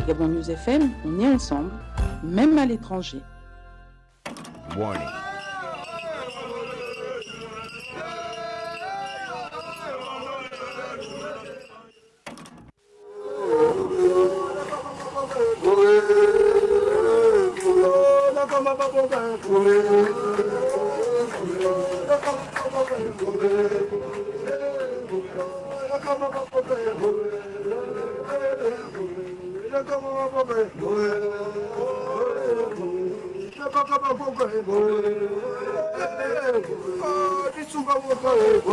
Gabon News FM, on est ensemble, même à l'étranger. Warning.